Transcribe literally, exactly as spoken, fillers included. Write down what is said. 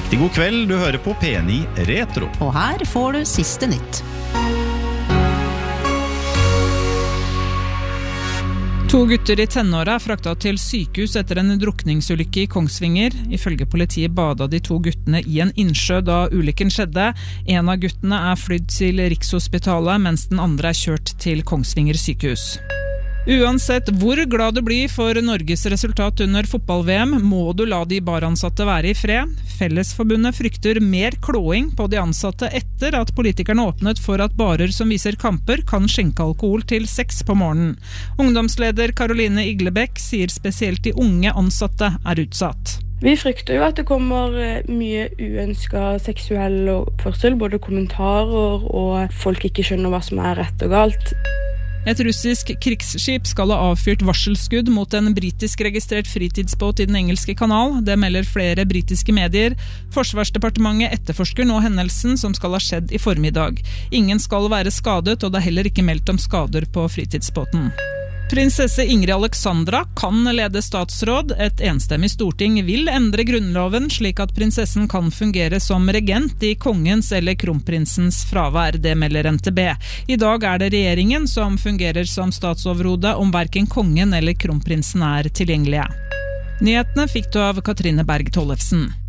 Riktig god kveld, du hører på P ni Retro. Og her får du siste nytt. To gutter i tenåra er fraktet til sykehus etter en drukningsulykke i Kongsvinger. Ifølge politiet badet de to guttene i en innsjø da ulykken skjedde. En av guttene er flydd til Rikshospitalet, mens den andre er kjørt til Kongsvinger sykehus. Uansett hvor glad du blir for Norges resultat under fotball-V M, må du la de baransatte være i fred. Fellesforbundet frykter mer klåing på de ansatte etter at politikerne åpnet for at barer som viser kamper kan skjenke alkohol til seks på morgenen. Ungdomsleder Caroline Iglebekk sier spesielt de unge ansatte er utsatt. Vi frykter jo at det kommer mye uønsket seksuell oppførsel, både kommentarer og folk ikke skjønner hva som er rett og galt. Et russisk krigsskip skal ha avfyrt varselskudd mot en britisk registrert fritidsbåt i den engelske kanal. Det melder flere britiske medier. Forsvarsdepartementet etterforsker nå hendelsen som skal ha skjedd i formiddag. Ingen skal være skadet, og det er heller ikke meldt om skader på fritidsbåten. Prinsesse Ingrid Alexandra kan lede statsråd. Et enstemmig storting vil endre grunnloven slik at prinsessen kan fungere som regent i kongens eller kronprinsens fravær, det melder N T B. I dag er det regjeringen som fungerer som statsoverhode om hverken kongen eller kronprinsen er tilgjengelige. Nyhetene fikk du av Katrine Berg Tollefsen.